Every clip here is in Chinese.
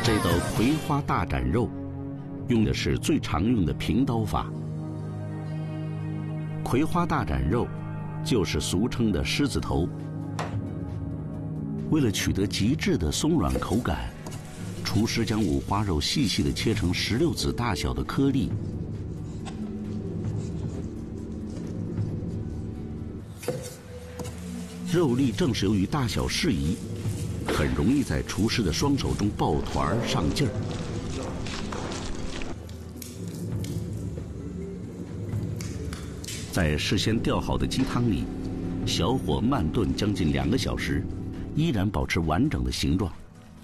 这道葵花大斩肉，用的是最常用的平刀法。葵花大斩肉，就是俗称的狮子头。为了取得极致的松软口感，厨师将五花肉细细地切成16子大小的颗粒。肉粒正是由于大小适宜，很容易在厨师的双手中抱团上劲儿。在事先调好的鸡汤里，小火慢炖将近2个小时，依然保持完整的形状。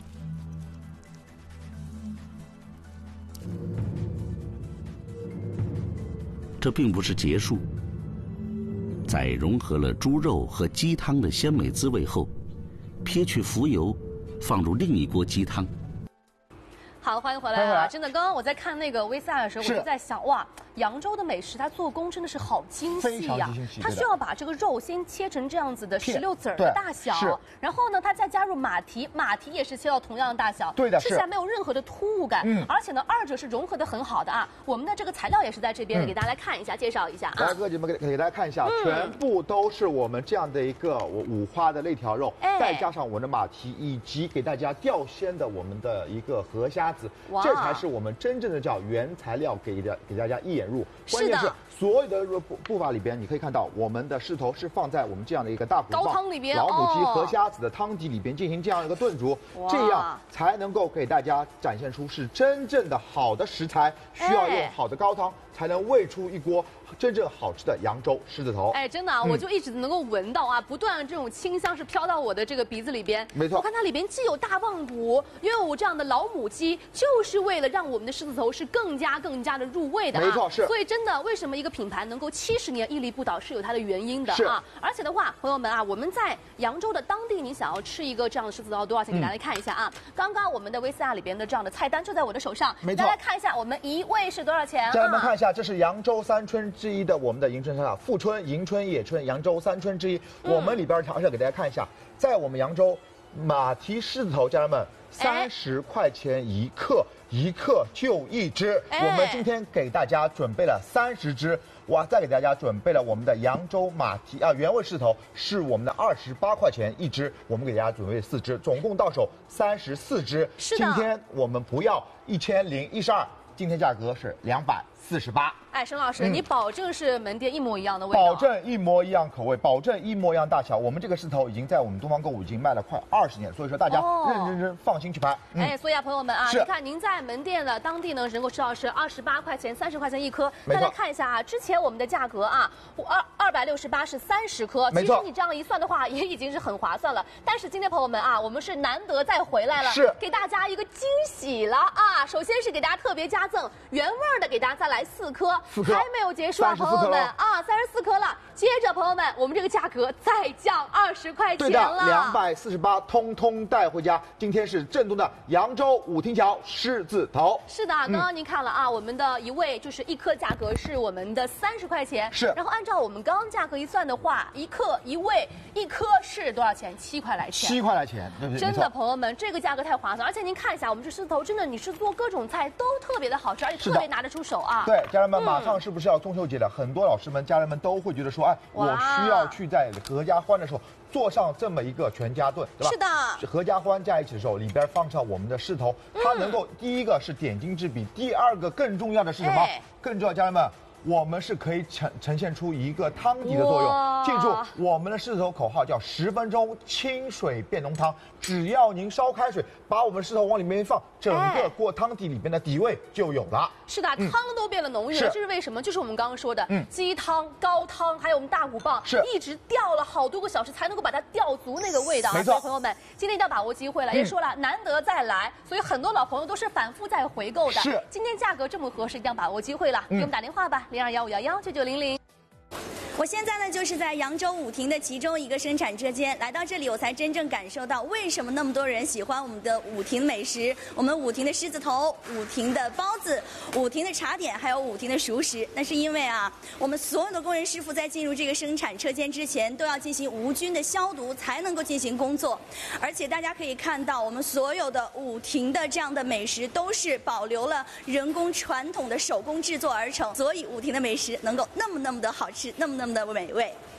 这并不是结束。在融合了猪肉和鸡汤的鲜美滋味后，撇去浮油，放入另一锅鸡汤。 好，欢迎回来啊！真的，刚刚我在看那个威赛的时候，我就在想，哇，扬州的美食它做工真的是好精细呀！它需要把这个肉先切成这样子的16子的大小，然后呢，它再加入马蹄，马蹄也是切到同样的大小， 对的， 吃起来没有任何的突兀感，而且呢，二者是融合的很好的啊。我们的这个材料也是在这边，给大家来看一下，介绍一下啊。 来，哥姐们给大家看一下，全部都是我们这样的一个五花的肋条肉，再加上我们的马蹄，以及给大家吊鲜的我们的一个河虾子，这才是我们真正的叫原材料，给大家一眼入。关键是所有的步伐里边，你可以看到我们的狮头是放在我们这样的一个大骨棒高汤里边， 老母鸡河虾子的汤底里边进行这样一个炖煮，这样才能够给大家展现出是真正的好的食材，需要用好的高汤才能煨出一锅真正好吃的扬州狮子头。 哎，真的啊，我就一直能够闻到啊，不断的这种清香是飘到我的这个鼻子里边。 没错， 我看它里边既有大棒骨，又有这样的老母鸡，就是为了让我们的狮子头是更加的入味的啊。 没错，是。 所以真的，为什么一个品牌能够70年屹立不倒，是有它的原因的啊。而且的话，朋友们啊，我们在扬州的当地，你想要吃一个这样的狮子头多少钱？给大家看一下啊。刚刚我们的VCR里边的这样的菜单就在我的手上， 没错。 大家看一下，我们一位是多少钱？ 家人们看一下，这是扬州3春之一的我们的迎春烧烤，富春、迎春、野春，扬州3春之一。我们里边调料给大家看一下，在我们扬州马蹄狮子头，家人们30块钱1克，1克就1只。我们今天给大家准备了30只，哇！再给大家准备了我们的扬州马蹄原味狮子头，是我们的28块钱1只，我们给大家准备4只，总共到手34只。 是的， 今天我们不要1012，今天价格是248。 哎，沈老师，你保证是门店一模一样的味道？ 保证一模一样口味，保证一模一样大小。我们这个狮子头已经在我们东方购物已经卖了快20年，所以说大家认真放心去拍。 哎，所以啊，朋友们啊，你看您在门店的当地呢，能够吃到是28块钱、30块钱1颗。大家看一下啊，之前我们的价格啊，268是30颗，其实你这样一算的话，也已经是很划算了。但是今天朋友们啊，我们是难得再回来了， 是给大家一个惊喜了啊！首先是给大家特别加赠原味的，给大家再来4颗，还没有结束啊，朋友们啊，34颗了。接着朋友们，我们这个价格再降20块钱了， 对的，248通通带回家。今天是正宗的扬州舞厅桥狮子头。 是的，刚刚您看了啊，我们的一位就是1颗价格是我们的30块钱， 是。 然后按照我们刚刚价格一算的话，1克1位1颗是多少钱？7块来钱。 7块来钱，对不对？ 真的，朋友们，这个价格太划算，而且您看一下，我们这狮子头真的，你是做各种菜都特别的好吃，而且特别拿得出手啊。 对，家人们，马上是不是要中秋节了？很多老师们、家人们都会觉得说，哎，我需要去在合家欢的时候做上这么一个全家炖，对吧？ 是的， 合家欢在一起的时候，里边放上我们的狮头，它能够第一个是点睛之笔，第二个更重要的是什么？更重要，家人们。我们是可以呈现出一个汤底的作用。记住，我们的狮子头口号叫10分钟清水变浓汤。只要您烧开水，把我们狮头往里面一放，整个锅汤底里边的底味就有了。 是的，汤都变得浓郁了。这是为什么？就是我们刚刚说的，鸡汤、高汤，还有我们大骨棒，一直吊了好多个小时才能够把它吊足那个味道。 没错， 朋友们，今天一定要把握机会了。也说了，难得再来，所以很多老朋友都是反复在回购的。 是， 今天价格这么合适，一定要把握机会了。给我们打电话吧。0215119900。 我现在呢就是在扬州武亭的其中一个生产车间，来到这里我才真正感受到为什么那么多人喜欢我们的武亭美食，我们武亭的狮子头、武亭的包子、武亭的茶点，还有武亭的熟食。那是因为啊，我们所有的工人师傅在进入这个生产车间之前，都要进行无菌的消毒，才能够进行工作。而且大家可以看到，我们所有的武亭的这样的美食都是保留了人工传统的手工制作而成，所以武亭的美食能够那么的好吃，那么的美味。